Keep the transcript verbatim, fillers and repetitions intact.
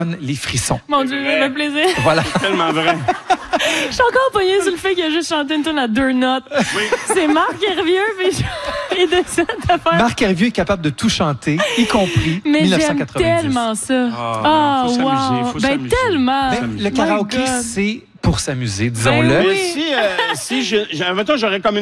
les frissons. Mon Dieu, ça fait plaisir. Voilà. C'est tellement vrai. Je suis encore pognée sur le fait qu'il a juste chanté une tune à deux notes. Oui. C'est Marc Hervieux, puis je... et de cette affaire. Marc Hervieux est capable de tout chanter, y compris Mais mille neuf cent j'aime quatre-vingt-dix. tellement ça. Ah, Ah, faut s'amuser, wow. faut Ben s'amuser. tellement. Mais My le karaoké, God. c'est pour s'amuser, disons-le. Ben Mais oui. si, euh, si je, j'ai- mettons, j'aurais comme une